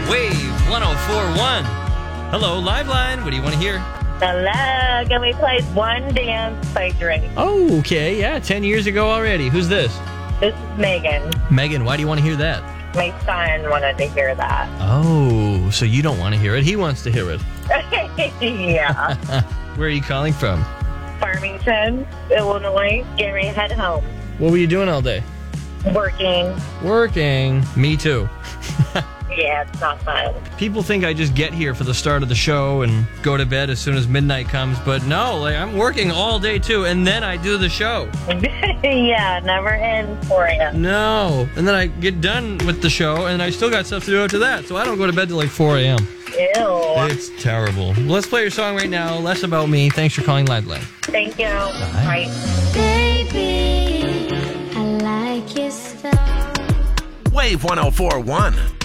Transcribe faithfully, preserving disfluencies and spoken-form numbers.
Wave one oh four point one. Hello, Liveline. What do you want to hear? Hello, can we play One Dance by Drake? Oh, okay. Yeah, ten years ago already. Who's this? This is Megan. Megan, why do you want to hear that? My son wanted to hear that. Oh, so you don't want to hear it. He wants to hear it. Yeah. Where are you calling from? Farmington, Illinois. Getting ready to head home. What were you doing all day? Working. Working. Me too. Yeah, it's not fun. People think I just get here for the start of the show and go to bed as soon as midnight comes, but no, like I'm working all day too, and then I do the show. Yeah, never ends for you. No. And then I get done with the show, and I still got stuff to do after that, so I don't go to bed till like four a.m. Ew. It's terrible. Let's play your song right now. Less about me. Thanks for calling Liveline. Thank you. Bye. Bye. Baby, I like your stuff. Wave one oh four point one.